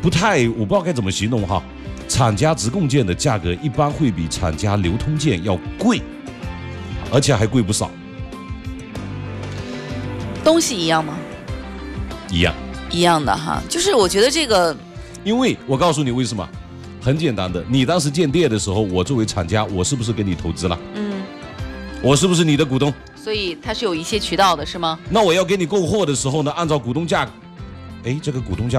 我不知道该怎么形容哈。厂家直供件的价格一般会比厂家流通件要贵，而且还贵不少。 东西一样吗？ 一样。 一样的哈，就是我觉得这个， 因为我告诉你为什么，很简单的，你当时建店的时候，我作为厂家，我是不是给你投资了？我是不是你的股东？ 所以它是有一些渠道的，是吗？ 那我要给你供货的时候呢，按照股东价，这个股东价。